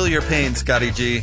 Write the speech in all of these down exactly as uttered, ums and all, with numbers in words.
your pain, Scotty G.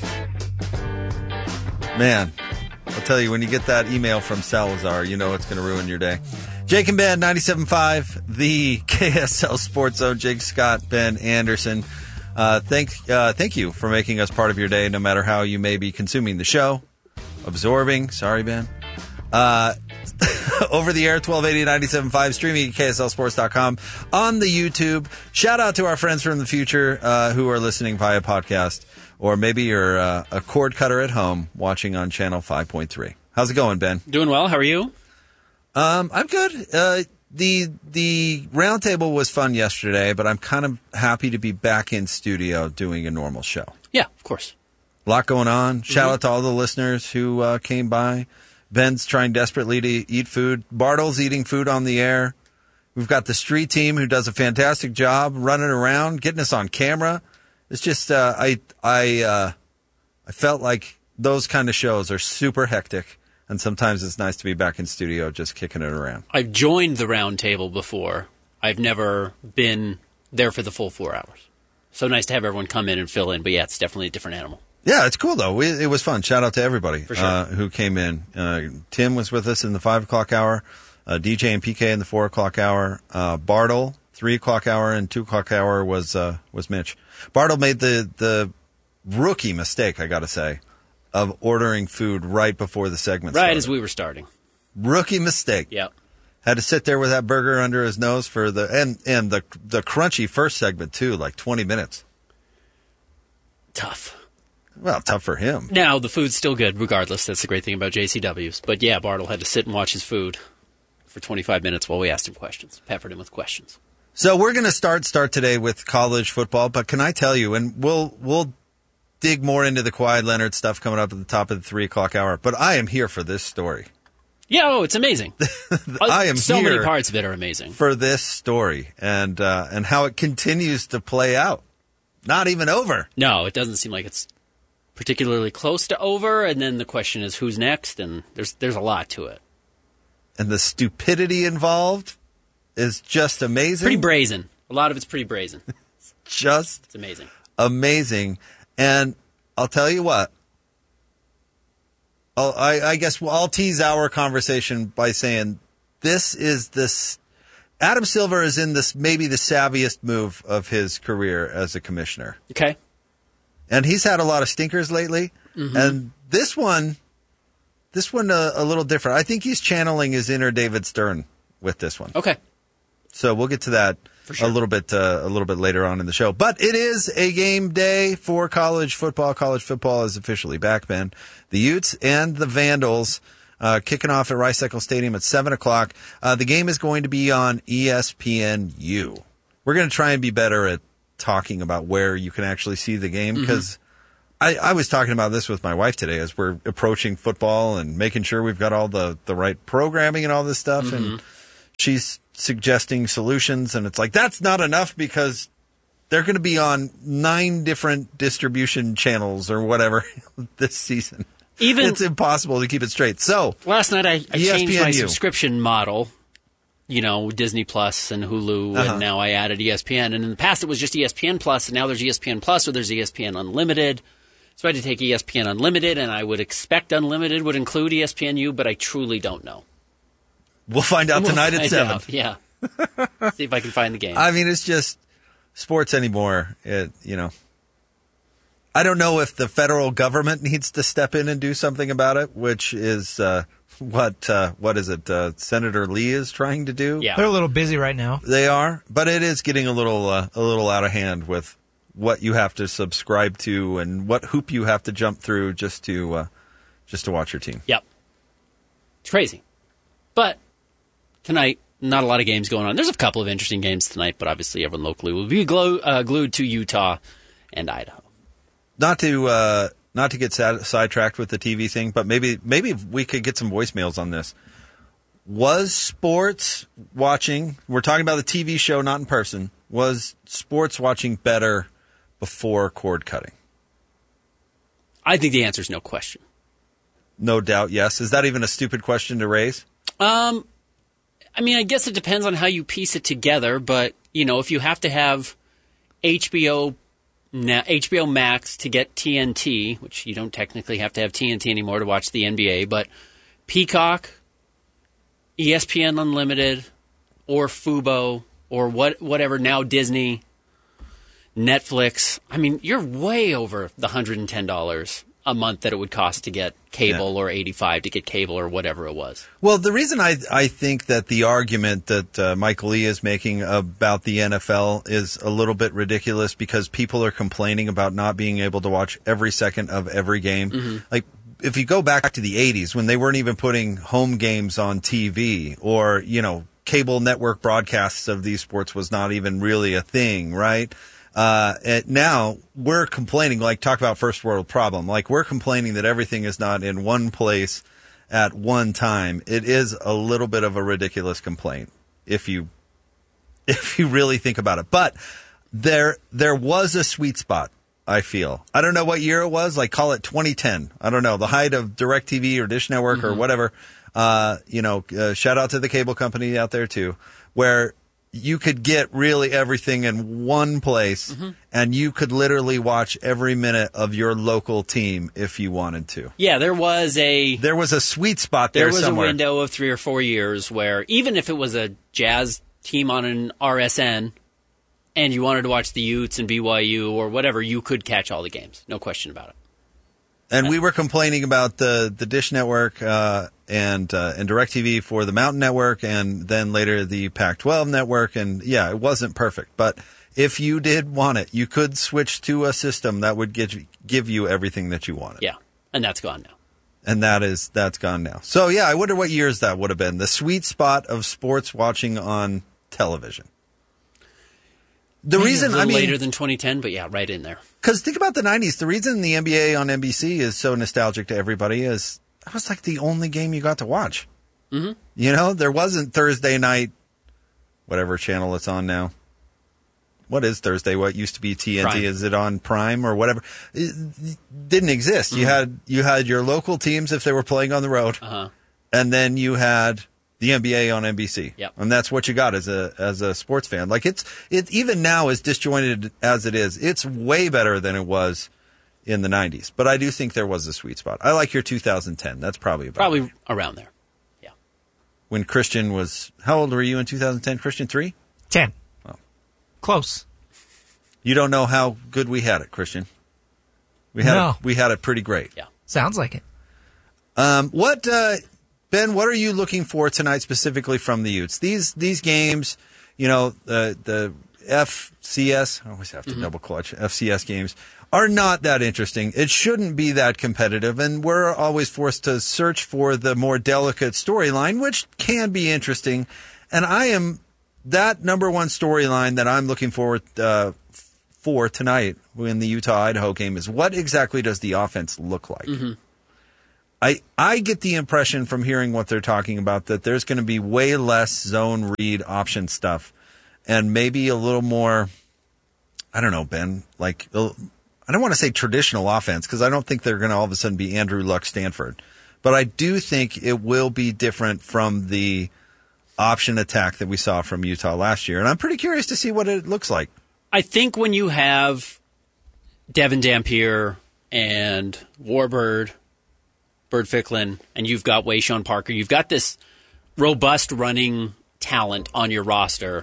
Man, I'll tell you, when you get that email from Salazar, you know it's going to ruin your day. Jake and Ben, ninety-seven point five, the K S L Sports Zone. Jake, Scott, Ben Anderson. Uh, thank, uh, thank you for making us part of your day, no matter how you may be consuming the show. Absorbing. Sorry, Ben. Uh, over the air, twelve eighty, ninety-seven point five, streaming at K S L sports dot com, on the YouTube. Shout out to our friends from the future uh, who are listening via podcast, or maybe you're uh, a cord cutter at home watching on channel five point three. How's it going, Ben? Doing well. How are you? Um, I'm good. Uh, the the roundtable was fun yesterday, but I'm kind of happy to be back in studio doing a normal show. Yeah, of course. A lot going on. Shout Mm-hmm. out to all the listeners who uh, came by. Ben's trying desperately to eat food. Bartle's eating food on the air. We've got the street team who does a fantastic job running around, getting us on camera. It's just uh, I I uh, I felt like those kind of shows are super hectic. And sometimes it's nice to be back in studio just kicking it around. I've joined the round table before. I've never been there for the full four hours. So nice to have everyone come in and fill in. But yeah, it's definitely a different animal. Yeah, it's cool, though. We, it was fun. Shout out to everybody For sure. uh, who came in. Uh, Tim was with us in the five o'clock hour. Uh, D J and P K in the four o'clock hour. Uh, Bartle, three o'clock hour, and two o'clock hour was uh, was Mitch. Bartle made the, the rookie mistake, I got to say, of ordering food right before the segment Right started. as we were starting. Rookie mistake. Yep. Had to sit there with that burger under his nose for the and and the the crunchy first segment too, like twenty minutes. Tough. Well, tough for him. Now, the food's still good regardless. That's the great thing about J C Ws. But yeah, Bartle had to sit and watch his food for twenty-five minutes while we asked him questions. Peppered him with questions. So we're going to start start today with college football, but can I tell you, and we'll we'll dig more into the Kawhi Leonard stuff coming up at the top of the three o'clock hour, but I am here for this story. Yeah, oh, it's amazing. I am so here many parts of it are amazing. for this story and uh, and how it continues to play out. Not even over. No, it doesn't seem like it's particularly close to over. And then the question is, who's next? And there's there's a lot to it. And the stupidity involved is just amazing. Pretty brazen. A lot of it's pretty brazen. Just It's amazing. amazing. And I'll tell you what. I'll, I, I guess I'll tease our conversation by saying this is this. Adam Silver is in this maybe the savviest move of his career as a commissioner. Okay. And he's had a lot of stinkers lately. Mm-hmm. And this one, this one uh, a little different. I think he's channeling his inner David Stern with this one. Okay. So we'll get to that For sure. a little bit uh, a little bit later on in the show. But it is a game day for college football. College football is officially back, Ben. The Utes and the Vandals uh, kicking off at Rice Eccles Stadium at seven o'clock. Uh, the game is going to be on E S P N U. We're going to try and be better at talking about where you can actually see the game because mm-hmm. I, I was talking about this with my wife today as we're approaching football and making sure we've got all the, the right programming and all this stuff. Mm-hmm. And she's suggesting solutions, and it's like, that's not enough because they're going to be on nine different distribution channels or whatever this season. Even it's impossible to keep it straight. So last night I, I changed my E S P N U. subscription model, you know, Disney Plus and Hulu, Uh-huh. and now I added E S P N. And in the past it was just E S P N Plus, and now there's E S P N Plus, or there's E S P N Unlimited. So I had to take E S P N Unlimited, and I would expect Unlimited would include E S P N U, but I truly don't know. We'll find out We'll tonight at find seven. out, yeah. See if I can find the game. I mean, it's just sports anymore. It, you know, I don't know if the federal government needs to step in and do something about it, which is uh, what uh, what is it? Uh, Senator Lee is trying to do. Yeah. They're a little busy right now. They are, but it is getting a little uh, a little out of hand with what you have to subscribe to and what hoop you have to jump through just to uh, just to watch your team. Yep. It's crazy. But tonight, not a lot of games going on. There's a couple of interesting games tonight, but obviously everyone locally will be glo- uh, glued to Utah and Idaho. Not to uh, not to get sad- sidetracked with the T V thing, but maybe maybe we could get some voicemails on this. Was sports watching? We're talking about the T V show, not in person. Was sports watching better before cord cutting? I think the answer is no question. No doubt, yes. Is that even a stupid question to raise? Um, I mean, I guess it depends on how you piece it together, but, you know, if you have to have H B O now H B O Max to get T N T, which you don't technically have to have T N T anymore to watch the N B A, but Peacock, E S P N Unlimited, or Fubo, or what whatever, now Disney, Netflix. I mean, you're way over the one hundred ten dollars a month that it would cost to get cable, yeah. or eighty-five to get cable, or whatever it was. Well, the reason I I think that the argument that uh, Michael Lee is making about the N F L is a little bit ridiculous because people are complaining about not being able to watch every second of every game. Mm-hmm. Like, if you go back to the eighties when they weren't even putting home games on T V, or, you know, cable network broadcasts of these sports was not even really a thing, right? Uh, and now we're complaining, like, talk about first world problem. Like, we're complaining that everything is not in one place at one time. It is a little bit of a ridiculous complaint if you, if you really think about it. But there, there was a sweet spot, I feel. I don't know what year it was, like, call it twenty ten. I don't know, the height of DirecTV or Dish Network, mm-hmm. or whatever. Uh, you know, uh, shout out to the cable company out there too, where you could get really everything in one place, mm-hmm. and you could literally watch every minute of your local team if you wanted to. Yeah, there was a there was a sweet spot there. There was somewhere. a window of three or four years where even if it was a Jazz team on an R S N and you wanted to watch the Utes and B Y U or whatever, you could catch all the games. No question about it. And we were complaining about the, the Dish Network uh, and uh, and DirecTV for the Mountain Network, and then later the Pac twelve Network. And, yeah, it wasn't perfect. But if you did want it, you could switch to a system that would give you, give you everything that you wanted. Yeah, and that's gone now. And that is, that's gone now. So, yeah, I wonder what years that would have been. The sweet spot of sports watching on television. The Maybe reason, a little I mean, later than twenty ten, but yeah, right in there. Because think about the nineties. The reason the N B A on N B C is so nostalgic to everybody is that was like the only game you got to watch. Mm-hmm. You know, there wasn't Thursday night, whatever channel it's on now. What is Thursday? What used to be T N T? Prime. Is it on Prime or whatever? It didn't exist. Mm-hmm. You had you had your local teams if they were playing on the road, uh-huh. and then you had the N B A on N B C. Yep. And that's what you got as a as a sports fan. Like it's it even now, as disjointed as it is, it's way better than it was in the nineties. But I do think there was a sweet spot. I like your two thousand ten. That's probably about Probably right. around there. Yeah. When Christian was, how old were you in two thousand ten? Christian, three? ten. Oh. Close. You don't know how good we had it, Christian. We had No. it, we had it pretty great. Yeah. Sounds like it. Um, what, uh, Ben, what are you looking for tonight specifically from the Utes? These these games, you know, the the F C S, I always have to mm-hmm. double clutch, F C S games are not that interesting. It shouldn't be that competitive, and we're always forced to search for the more delicate storyline, which can be interesting. And I am that number one storyline that I'm looking forward uh, for tonight in the Utah-Idaho game is what exactly does the offense look like? Mm-hmm. I, I get the impression from hearing what they're talking about that there's going to be way less zone read option stuff and maybe a little more, I don't know, Ben, like, I don't want to say traditional offense because I don't think they're going to all of a sudden be Andrew Luck Stanford. But I do think it will be different from the option attack that we saw from Utah last year. And I'm pretty curious to see what it looks like. I think when you have Devin Dampier and Warbird, Bird Ficklin, and you've got Wayshawn Parker, you've got this robust running talent on your roster.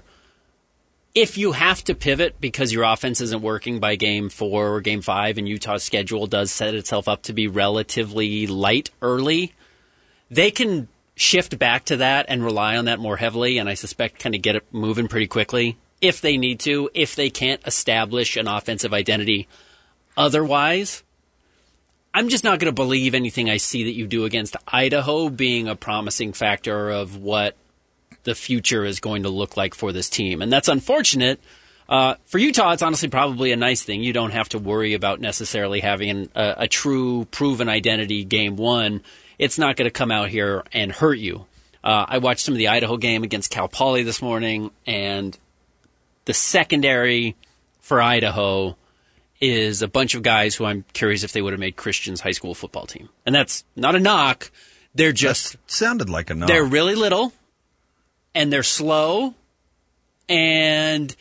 If you have to pivot because your offense isn't working by game four or game five and Utah's schedule does set itself up to be relatively light early, they can shift back to that and rely on that more heavily, and I suspect kind of get it moving pretty quickly if they need to, if they can't establish an offensive identity otherwise. I'm just not going to believe anything I see that you do against Idaho being a promising factor of what the future is going to look like for this team. And that's unfortunate. Uh, for Utah, it's honestly probably a nice thing. You don't have to worry about necessarily having a, a true proven identity game one. It's not going to come out here and hurt you. Uh, I watched some of the Idaho game against Cal Poly this morning, and the secondary for Idaho is a bunch of guys who I'm curious if they would have made Christian's high school football team. And that's not a knock. They're just... That sounded like a knock. They're really little, and they're slow, and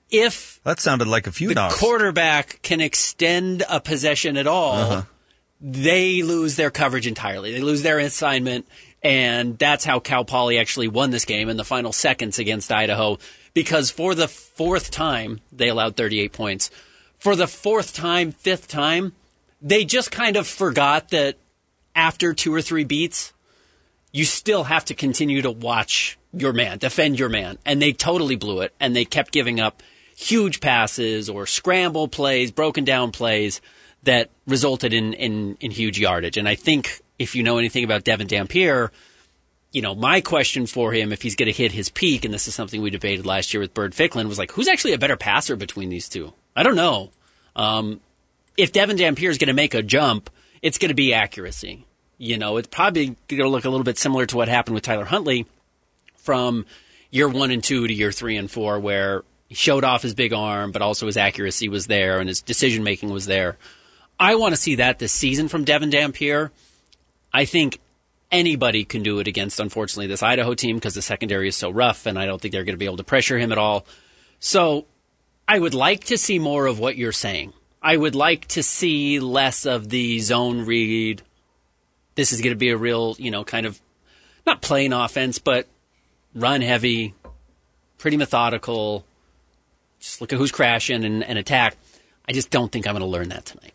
if that sounded like a few the knocks. quarterback can extend a possession at all, uh-huh. they lose their coverage entirely. They lose their assignment, and that's how Cal Poly actually won this game in the final seconds against Idaho, because for the fourth time, they allowed thirty-eight points. For the fourth time, fifth time, they just kind of forgot that after two or three beats, you still have to continue to watch your man, defend your man. And they totally blew it, and they kept giving up huge passes or scramble plays, broken down plays that resulted in, in, in huge yardage. And I think if you know anything about Devin Dampier, you know, my question for him, if he's going to hit his peak, and this is something we debated last year with Bird Ficklin, was like, who's actually a better passer between these two? I don't know. Um, if Devin Dampier is going to make a jump, it's going to be accuracy. You know, it's probably going to look a little bit similar to what happened with Tyler Huntley from year one and two to year three and four, where he showed off his big arm, but also his accuracy was there and his decision-making was there. I want to see that this season from Devin Dampier. I think anybody can do it against, unfortunately, this Idaho team because the secondary is so rough, and I don't think they're going to be able to pressure him at all. So I would like to see more of what you're saying. I would like to see less of the zone read. This is going to be a real, you know, kind of not playing offense, but run heavy, pretty methodical. Just look at who's crashing and, and attack. I just don't think I'm going to learn that tonight.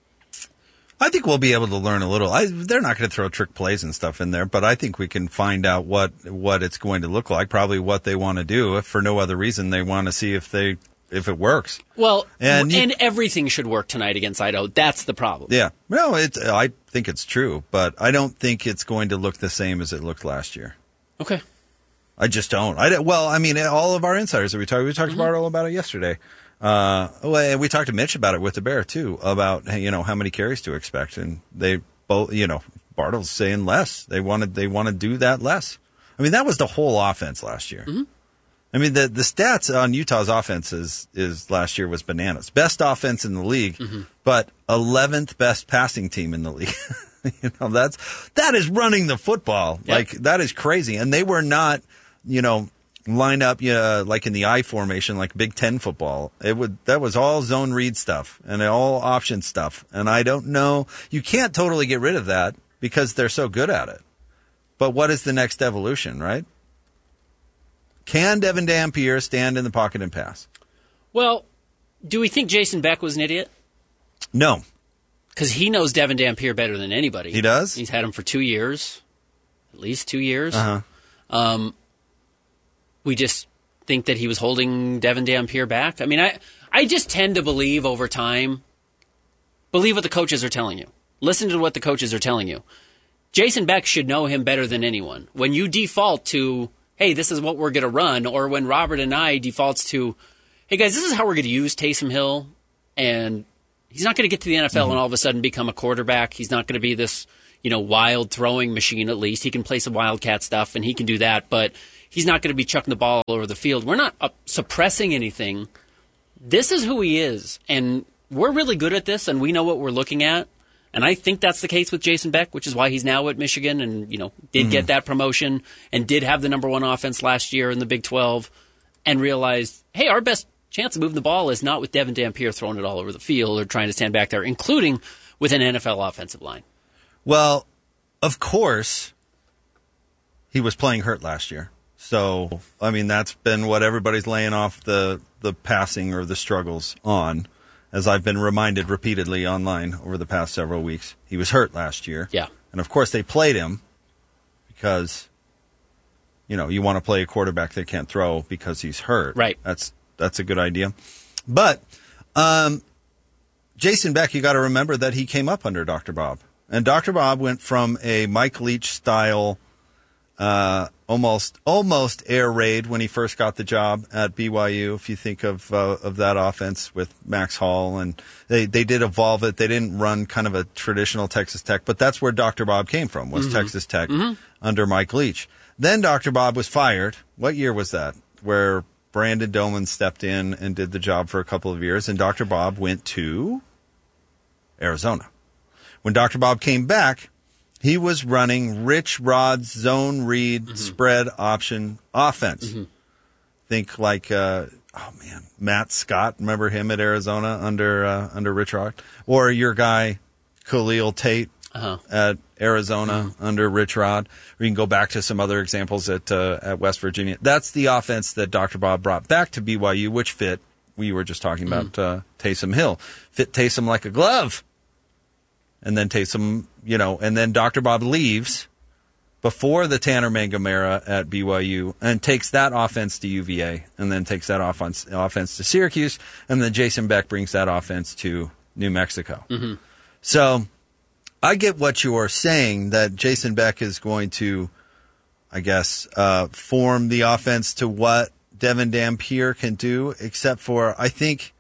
I think we'll be able to learn a little. I, they're not going to throw trick plays and stuff in there, but I think we can find out what, what it's going to look like, probably what they want to do. If for no other reason, they want to see if they if it works. Well, and, you, and everything should work tonight against Idaho. That's the problem. Yeah. Well, it, I think it's true, but I don't think it's going to look the same as it looked last year. Okay. I just don't. I, well, I mean, all of our insiders that we talked, we talked mm-hmm. about all about it yesterday. Uh, well, we talked to Mitch about it with the Bear too, about, you know, how many carries to expect. And they both, you know, Bartle's saying less. They wanted, they want to do that less. I mean, that was the whole offense last year. Mm-hmm. I mean, the, the stats on Utah's offense is, is last year was bananas. Best offense in the league, mm-hmm. but eleventh best passing team in the league. You know, that's, that is running the football. Yep. Like, that is crazy. And they were not, you know, lined up, uh, like in the I formation, like Big Ten football. It would, that was all zone read stuff and all option stuff. And I don't know, you can't totally get rid of that because they're so good at it. But what is the next evolution, right? Can Devin Dampier stand in the pocket and pass? Well, do we think Jason Beck was an idiot? No. Because he knows Devin Dampier better than anybody. He does? He's had him for two years. At least two years. Uh-huh. Um, we just think that he was holding Devin Dampier back. I mean, I, I just tend to believe over time, believe what the coaches are telling you. Listen to what the coaches are telling you. Jason Beck should know him better than anyone. When you default to, hey, this is what we're going to run, or when Robert and I defaults to, hey, guys, this is how we're going to use Taysom Hill, and he's not going to get to the N F L mm-hmm. and all of a sudden become a quarterback. He's not going to be this, you know, wild throwing machine at least. He can play some wildcat stuff, and he can do that, but he's not going to be chucking the ball all over the field. We're not uh, suppressing anything. This is who he is, and we're really good at this, and we know what we're looking at. And I think that's the case with Jason Beck, which is why he's now at Michigan and, you know, did mm-hmm. get that promotion and did have the number one offense last year in the Big twelve and realized, hey, our best chance of moving the ball is not with Devin Dampier throwing it all over the field or trying to stand back there, including with an N F L offensive line. Well, of course, he was playing hurt last year. So, I mean, that's been what everybody's laying off the, the passing or the struggles on. As I've been reminded repeatedly online over the past several weeks, he was hurt last year. Yeah. And, of course, they played him because, you know, you want to play a quarterback that can't throw because he's hurt. Right. That's that's a good idea. But um, Jason Beck, you got to remember that he came up under Doctor Bob. And Doctor Bob went from a Mike Leach-style uh, almost almost air raid when he first got the job at B Y U. If you think of uh, of that offense with Max Hall, and they, they did evolve it. They didn't run kind of a traditional Texas Tech, but that's where Doctor Bob came from, was mm-hmm. Texas Tech mm-hmm. under Mike Leach. Then Doctor Bob was fired. What year was that? Where Brandon Doman stepped in and did the job for a couple of years, and Doctor Bob went to Arizona. When Doctor Bob came back, he was running Rich Rod's zone read mm-hmm. spread option offense. Mm-hmm. Think like uh, oh man, Matt Scott. Remember him at Arizona under uh, under Rich Rod, or your guy Khalil Tate uh-huh. at Arizona mm-hmm. under Rich Rod. Or you can go back to some other examples at uh, at West Virginia. That's the offense that Doctor Bob brought back to B Y U, which fit. We were just talking about mm-hmm. uh, Taysom Hill. Fit Taysom like a glove. And then Taysom, you know, and then Doctor Bob leaves before the Tanner Mangum era at B Y U and takes that offense to U V A and then takes that offense, offense to Syracuse, and then Jason Beck brings that offense to New Mexico. Mm-hmm. So I get what you're saying, that Jason Beck is going to, I guess, uh, form the offense to what Devin Dampier can do, except for I think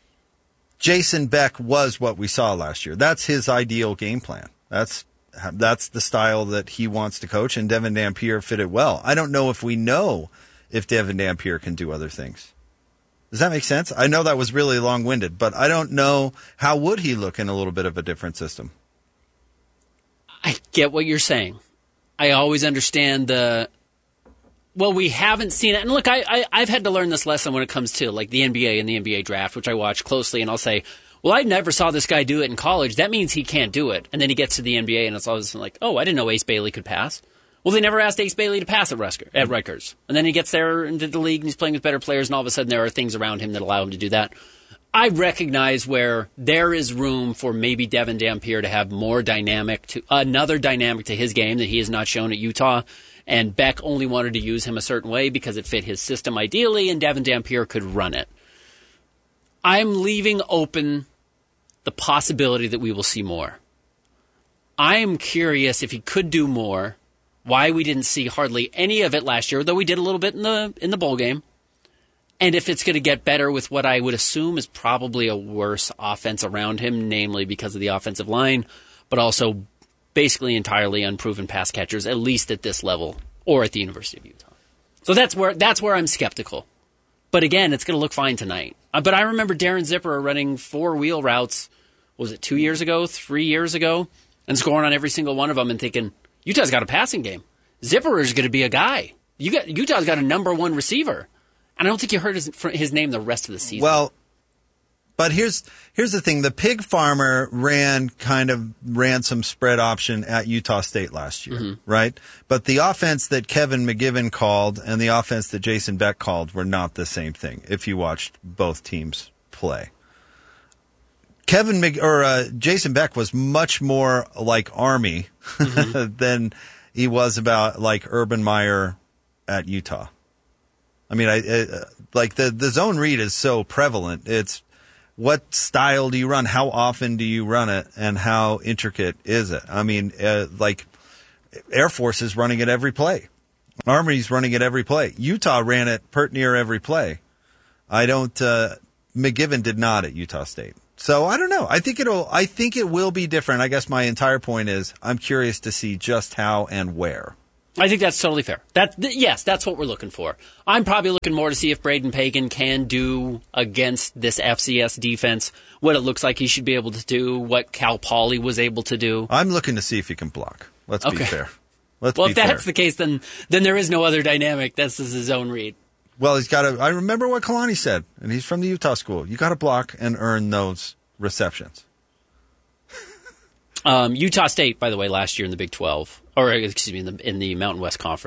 Jason Beck was what we saw last year. That's his ideal game plan. That's That's the style that he wants to coach, and Devin Dampier fit it well. I don't know if we know if Devin Dampier can do other things. Does that make sense? I know that was really long-winded, but I don't know how would he look in a little bit of a different system. I get what you're saying. I always understand the, well, we haven't seen it. And look, I, I, I've had to learn this lesson when it comes to like the N B A and the N B A draft, which I watch closely, and I'll say, well, I never saw this guy do it in college. That means he can't do it. And then he gets to the N B A, and it's always like, oh, I didn't know Ace Bailey could pass. Well, they never asked Ace Bailey to pass at Rutgers. At Rutgers. And then he gets there into the league, and he's playing with better players, and all of a sudden there are things around him that allow him to do that. I recognize where there is room for maybe Devin Dampier to have more dynamic, to another dynamic to his game that he has not shown at Utah. And Beck only wanted to use him a certain way because it fit his system ideally, and Devin Dampier could run it. I'm leaving open the possibility that we will see more. I am curious if he could do more, why we didn't see hardly any of it last year, though we did a little bit in the in the bowl game, and if it's going to get better with what I would assume is probably a worse offense around him, namely because of the offensive line, but also basically entirely unproven pass catchers, at least at this level or at the University of Utah. So that's where that's where I'm skeptical. But again, it's going to look fine tonight. Uh, but I remember Darren Zipper running four-wheel routes, was it two years ago, three years ago, and scoring on every single one of them and thinking, Utah's got a passing game. Zipper is going to be a guy. You got Utah's got a number one receiver. And I don't think you heard his, his name the rest of the season. Well, but here's here's the thing. The pig farmer ran kind of ran some spread option at Utah State last year, mm-hmm. right? But the offense that Kevin McGivern called and the offense that Jason Beck called were not the same thing if you watched both teams play. Kevin Mc, or uh, Jason Beck was much more like Army mm-hmm. than he was about like Urban Meyer at Utah. I mean, I, I like the the zone read is so prevalent. It's what style do you run? How often do you run it? And how intricate is it? I mean, uh, like Air Force is running it every play. Army's running it every play. Utah ran it pert near every play. I don't. Uh, McGivern did not at Utah State. So I don't know. I think it'll. I think it will be different. I guess my entire point is I'm curious to see just how and where. I think that's totally fair. That th- yes, that's what we're looking for. I'm probably looking more to see if Braden Pagan can do against this F C S defense what it looks like he should be able to do, what Cal Poly was able to do. I'm looking to see if he can block. Let's okay. be fair. Let's well, be if that's fair. the case, then then there is no other dynamic. That's his own read. Well, he's got to. I remember what Kalani said, and he's from the Utah school. You got to block and earn those receptions. um, Utah State, by the way, last year in the Big twelve, or excuse me, in the in the Mountain West Conference.